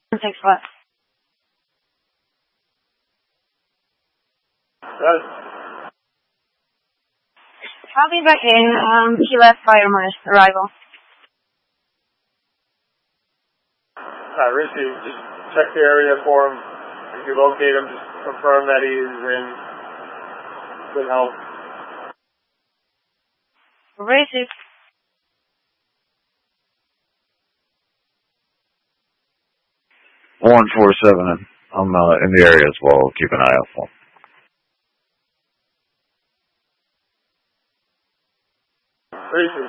Thanks a lot. I'll be back in. He left prior my arrival. Richie, just check the area for him. If you locate him, just confirm that he is in good health. Richie. Warren 47. I'm in the area as well. Keep an eye out for him. Richie.